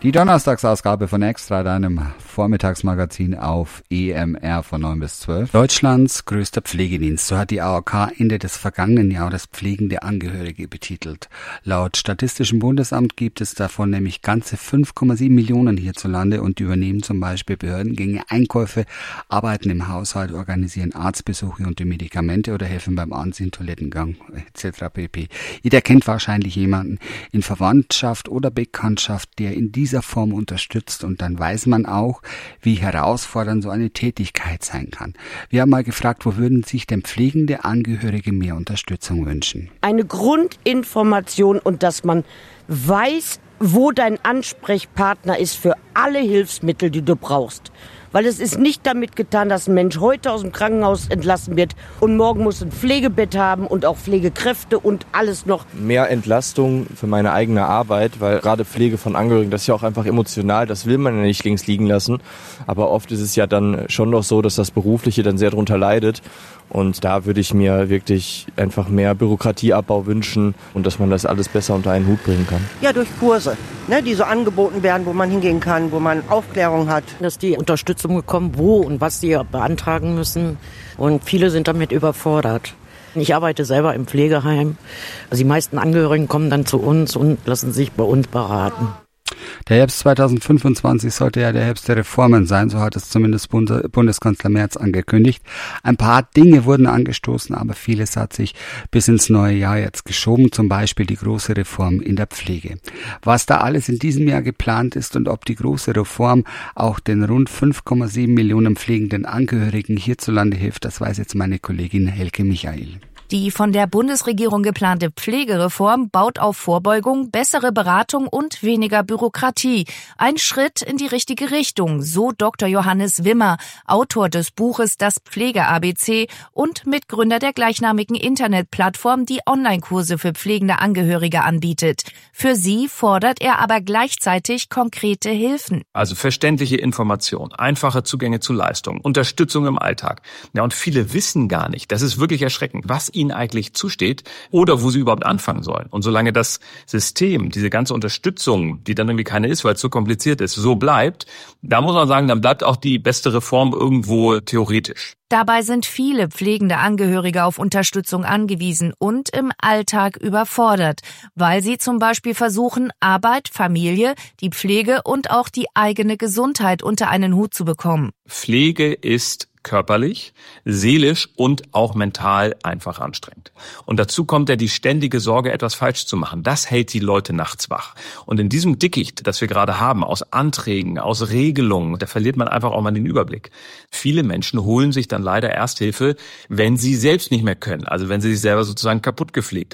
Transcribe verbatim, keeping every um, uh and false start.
Die Donnerstagsausgabe von Extra, deinem Vormittagsmagazin auf E M R von neun bis zwölf. Deutschlands größter Pflegedienst, so hat die A O K Ende des vergangenen Jahres pflegende Angehörige betitelt. Laut Statistischem Bundesamt gibt es davon nämlich ganze fünf Komma sieben Millionen hierzulande und übernehmen zum Beispiel Behördengänge, Einkäufe, arbeiten im Haushalt, organisieren Arztbesuche und die Medikamente oder helfen beim Anziehen, Toilettengang et cetera pp. Jeder kennt wahrscheinlich jemanden in Verwandtschaft oder Bekanntschaft, der in dieser Form unterstützt, und dann weiß man auch, wie herausfordernd so eine Tätigkeit sein kann. Wir haben mal gefragt, wo würden sich denn pflegende Angehörige mehr Unterstützung wünschen? Eine Grundinformation und dass man weiß, wo dein Ansprechpartner ist für alle Hilfsmittel, die du brauchst. Weil es ist nicht damit getan, dass ein Mensch heute aus dem Krankenhaus entlassen wird und morgen muss ein Pflegebett haben und auch Pflegekräfte und alles noch. Mehr Entlastung für meine eigene Arbeit, weil gerade Pflege von Angehörigen, das ist ja auch einfach emotional, das will man ja nicht links liegen lassen. Aber oft ist es ja dann schon noch so, dass das Berufliche dann sehr darunter leidet. Und da würde ich mir wirklich einfach mehr Bürokratieabbau wünschen und dass man das alles besser unter einen Hut bringen kann. Ja, durch Kurse, ne, die so angeboten werden, wo man hingehen kann, wo man Aufklärung hat. Dass die Unterstützung bekommen, wo und was sie beantragen müssen. Und viele sind damit überfordert. Ich arbeite selber im Pflegeheim. Also die meisten Angehörigen kommen dann zu uns und lassen sich bei uns beraten. Der Herbst zweitausendfünfundzwanzig sollte ja der Herbst der Reformen sein, so hat es zumindest Bundeskanzler Merz angekündigt. Ein paar Dinge wurden angestoßen, aber vieles hat sich bis ins neue Jahr jetzt geschoben, zum Beispiel die große Reform in der Pflege. Was da alles in diesem Jahr geplant ist und ob die große Reform auch den rund fünf Komma sieben Millionen pflegenden Angehörigen hierzulande hilft, das weiß jetzt meine Kollegin Helke Michael. Die von der Bundesregierung geplante Pflegereform baut auf Vorbeugung, bessere Beratung und weniger Bürokratie. Ein Schritt in die richtige Richtung, so Doktor Johannes Wimmer, Autor des Buches Das Pflege-A B C und Mitgründer der gleichnamigen Internetplattform, die Online-Kurse für pflegende Angehörige anbietet. Für sie fordert er aber gleichzeitig konkrete Hilfen. Also verständliche Information, einfache Zugänge zu Leistungen, Unterstützung im Alltag. Ja, und viele wissen gar nicht, das ist wirklich erschreckend, was ihnen eigentlich zusteht oder wo sie überhaupt anfangen sollen. Und solange das System, diese ganze Unterstützung, die dann irgendwie keine ist, weil es so kompliziert ist, so bleibt, da muss man sagen, dann bleibt auch die beste Reform irgendwo theoretisch. Dabei sind viele pflegende Angehörige auf Unterstützung angewiesen und im Alltag überfordert, weil sie zum Beispiel versuchen, Arbeit, Familie, die Pflege und auch die eigene Gesundheit unter einen Hut zu bekommen. Pflege ist körperlich, seelisch und auch mental einfach anstrengend. Und dazu kommt ja die ständige Sorge, etwas falsch zu machen. Das hält die Leute nachts wach. Und in diesem Dickicht, das wir gerade haben, aus Anträgen, aus Regelungen, da verliert man einfach auch mal den Überblick. Viele Menschen holen sich dann leider Ersthilfe, wenn sie selbst nicht mehr können. Also wenn sie sich selber sozusagen kaputt gepflegt haben.